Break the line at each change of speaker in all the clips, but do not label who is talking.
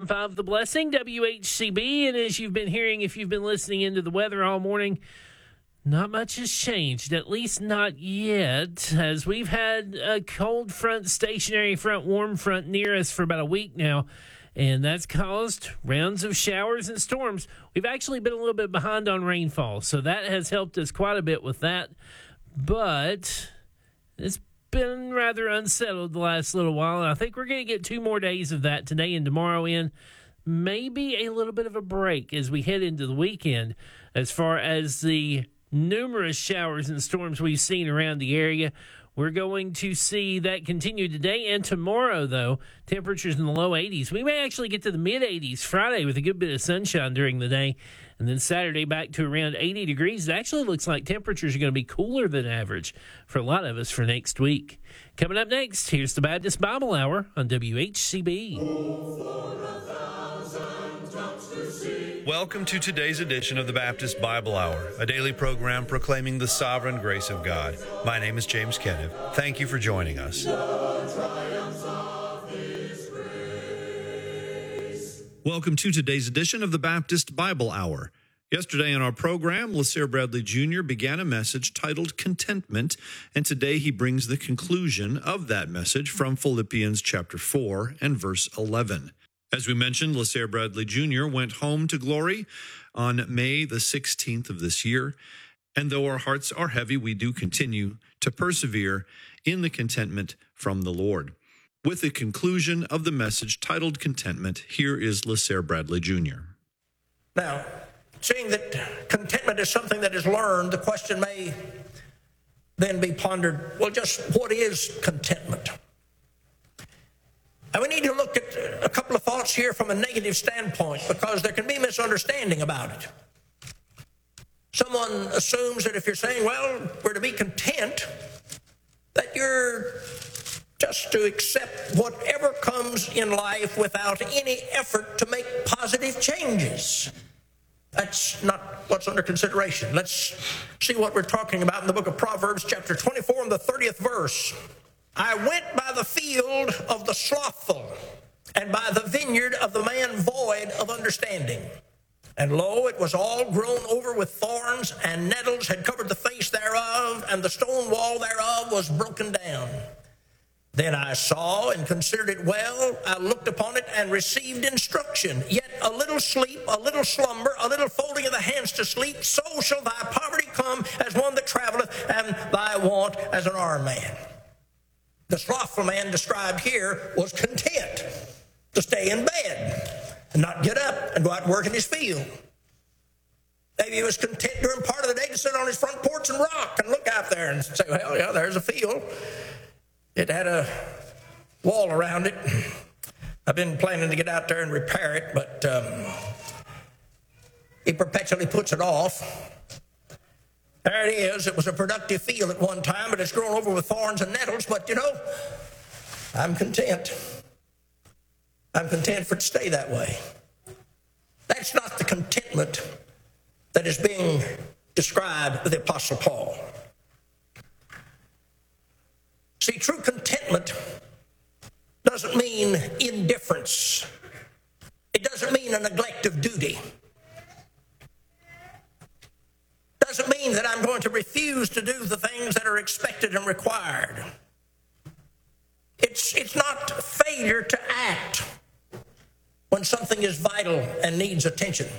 101.5 The Blessing, WHCB. And as you've been hearing, if you've been listening into the weather all morning, not much has changed, at least not yet, as we've had a cold front, stationary front, warm front near us for about a week now, and that's caused rounds of showers and storms. We've actually been a little bit behind on rainfall, so that has helped us quite a bit with that, but it's been rather unsettled the last little while, and I think we're going to get 2 more days of that, today and tomorrow, in maybe a little bit of a break as we head into the weekend as far as the numerous showers and storms we've seen around the area. We're going to see that continue today and tomorrow, though. Temperatures in the low 80s. We may actually get to the mid-80s Friday with a good bit of sunshine during the day. And then Saturday back to around 80 degrees. It actually looks like temperatures are going to be cooler than average for a lot of us for next week. Coming up next, here's the Baptist Bible Hour on WHCB.
Welcome to today's edition of the Baptist Bible Hour, a daily program proclaiming the sovereign grace of God. My name is James Kenneth. Thank you for joining us. Welcome to today's edition of the Baptist Bible Hour. Yesterday in our program, LaSare Bradley Jr. began a message titled Contentment, and today he brings the conclusion of that message from Philippians chapter 4 and verse 11. As we mentioned, LaSare Bradley Jr. went home to glory on May the 16th of this year, and though our hearts are heavy, we do continue to persevere in the contentment from the Lord. With the conclusion of the message titled Contentment, here is LaSare Bradley Jr.
Now, seeing that contentment is something that is learned, the question may then be pondered, well, just what is contentment? And we need to look at a couple of thoughts here from a negative standpoint, because there can be misunderstanding about it. Someone assumes that if you're saying, well, we're to be content, that you're just to accept whatever comes in life without any effort to make positive changes. That's not what's under consideration. Let's see what we're talking about in the book of Proverbs, chapter 24 and the 30th verse. I went by the field of the slothful, and by the vineyard of the man void of understanding. And lo, it was all grown over with thorns, and nettles had covered the face thereof, and the stone wall thereof was broken down. Then I saw and considered it well. I looked upon it and received instruction. Yet a little sleep, a little slumber, a little folding of the hands to sleep, so shall thy poverty come as one that traveleth, and thy want as an armed man. The slothful man described here was content to stay in bed and not get up and go out and work in his field. Maybe he was content during part of the day to sit on his front porch and rock and look out there and say, well, yeah, there's a field. It had a wall around it. I've been planning to get out there and repair it, but he perpetually puts it off. There it is. It was a productive field at one time, but it's grown over with thorns and nettles. But, I'm content. I'm content for it to stay that way. That's not the contentment that is being described with the Apostle Paul. See, true contentment doesn't mean indifference. It doesn't mean a neglect of duty. Doesn't mean that I'm going to refuse to do the things that are expected and required. It's not failure to act when something is vital and needs attention.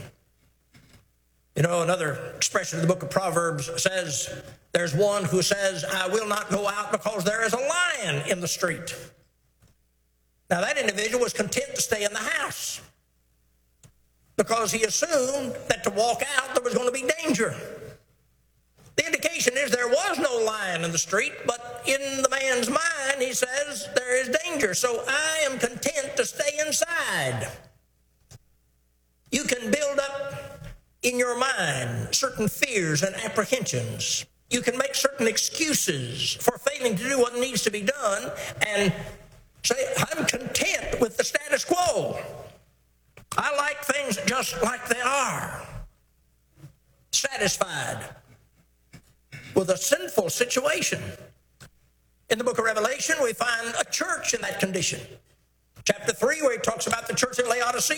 Another expression in the book of Proverbs says, there's one who says, I will not go out because there is a lion in the street. Now that individual was content to stay in the house because he assumed that to walk out there was going to be danger. The indication is there was no lion in the street, but in the man's mind, he says, there is danger. So I am content to stay inside. You can build up in your mind certain fears and apprehensions. You can make certain excuses for failing to do what needs to be done and say, I'm content with the status quo. I like things just like they are. Satisfied with a sinful situation. In the book of Revelation, we find a church in that condition. Chapter 3, where he talks about the church at Laodicea,